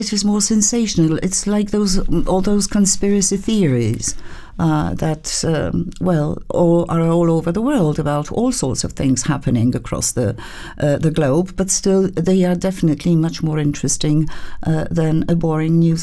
It is more sensational. It's like all those conspiracy theories that are all over the world about all sorts of things happening across the globe. But still, they are definitely much more interesting than a boring news